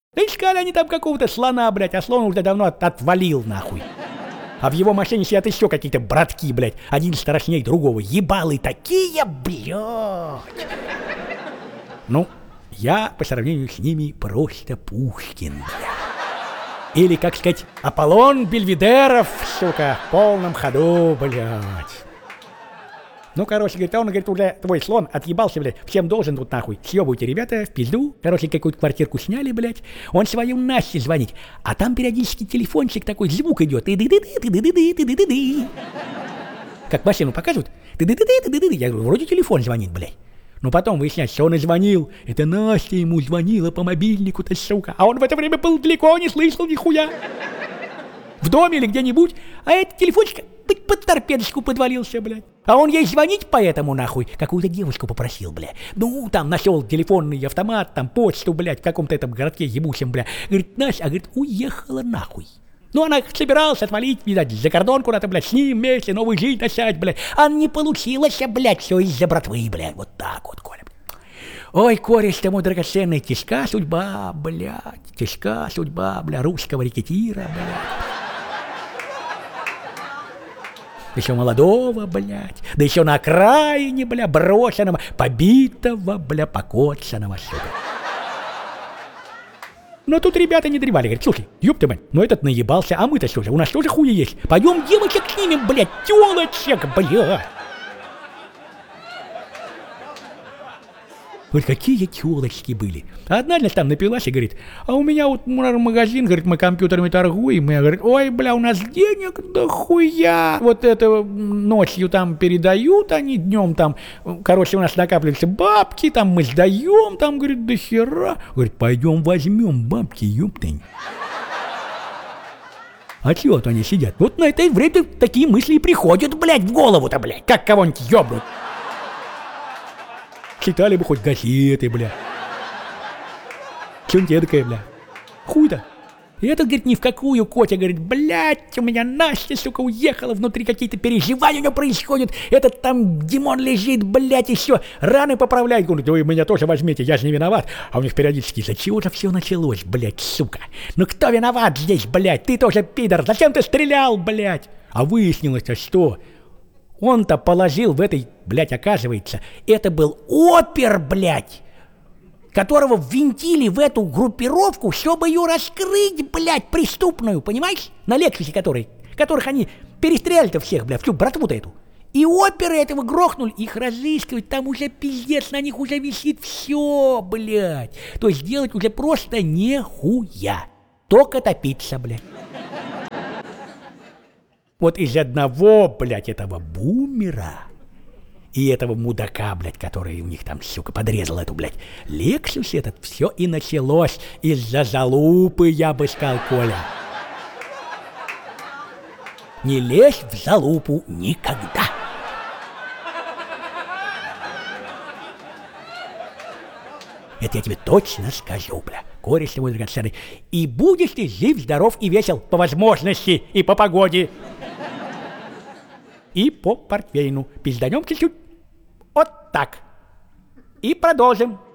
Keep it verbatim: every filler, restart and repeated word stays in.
Да искали они там какого-то слона, блядь, а слон уже давно от- отвалил, нахуй. А в его машине сидят еще какие-то братки, блядь, один страшней другого. Ебалы такие, блядь. Ну, я по сравнению с ними просто Пушкин, блядь. Или, как сказать, Аполлон Бельведеров, сука, в полном ходу, блядь. Ну, короче, говорит, а он, говорит, уже твой слон отъебался, блядь, всем должен тут нахуй. Съебывайте, ребята, в пизду. Короче, какую-то квартирку сняли, блядь. Он свою Насте звонит, а там периодически телефончик такой, звук идет. Как машину показывают. Я говорю, вроде телефон звонит, блядь. Но потом выясняется, что он и звонил. Это Настя ему звонила по мобильнику-то, сука. А он в это время был далеко, не слышал нихуя. В доме или где-нибудь. А этот телефончик под торпедочку подвалился, блядь. А он ей звонить поэтому, нахуй, какую-то девушку попросил, блядь. Ну, там нашел телефонный автомат, там почту, блядь, в каком-то этом городке ебучем, блядь. Говорит, Настя, а говорит, уехала нахуй. Ну, она собиралась отвалить, видать, за кордон куда-то, блядь, с ним вместе новую жизнь начать, блядь. А не получилось, блядь, все из-за братвы, блядь. Вот так вот, Коля. Ой, кореш, ты мой драгоценный, тяжка судьба, блядь. Тяжка судьба, бля, русского рекетира, блядь. Еще молодого, блядь, да еще на окраине, бля, брошенного, побитого, бля, покоцанного, сука. Но тут ребята не древали, говорят, слушай, ёб ты, мать, ну этот наебался, а мы-то что же, у нас тоже хуя есть. Пойдем девочек снимем, блядь, тёлочек, блядь. Вот какие тёлочки были. Одна, значит, там напилась и говорит, а у меня вот магазин, говорит, мы компьютерами торгуем. И я говорю, ой, бля, у нас денег дохуя. Вот это ночью там передают они, днем там, короче, у нас накапливаются бабки, там мы сдаем, там, говорит, до хера. Говорит, пойдем возьмем бабки, ёптань. А чего вот они сидят? Вот на это время такие мысли и приходят, блядь, в голову-то, блядь, как кого-нибудь ёбнут. Читали бы хоть газеты, бля. Чё-нибудь эдакое, бля. Хуй-то. И этот, говорит, ни в какую, Котя, говорит, блядь, у меня Настя, сука, уехала, внутри какие-то переживания у него происходят. Этот там Димон лежит, блядь, еще раны поправляет. Говорит, вы меня тоже возьмите, я же не виноват. А у них периодически, за чего же все началось, блядь, сука? Ну кто виноват здесь, блядь? Ты тоже пидор, зачем ты стрелял, блядь? А выяснилось-то что? Он-то положил в этой, блядь, оказывается, это был опер, блядь, которого ввинтили в эту группировку, чтобы ее раскрыть, блядь, преступную, понимаешь? На Лексусе которой, которых они перестреляли-то всех, блядь, всю братву-то эту. И оперы этого грохнули, их разыскивать, там уже пиздец, на них уже висит все, блядь. То есть делать уже просто нехуя, только топиться, блядь. Вот из одного, блядь, этого бумера и этого мудака, блядь, который у них там, сука, подрезал эту, блядь, Лексус этот, все и началось из-за залупы, я бы сказал, Коля. Не лезь в залупу никогда. Это я тебе точно скажу, бля, кореш ты мой драгоценный. И будешь ты жив, здоров и весел по возможности и по погоде. И по портвейну. Пизданем чуть-чуть. Вот так. И продолжим.